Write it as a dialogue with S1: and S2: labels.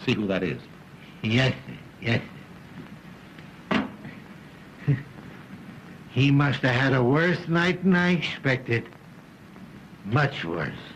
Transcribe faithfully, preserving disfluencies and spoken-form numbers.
S1: See who that is.
S2: Yes, sir. Yes, sir. He must have had a worse night than I expected. Much worse.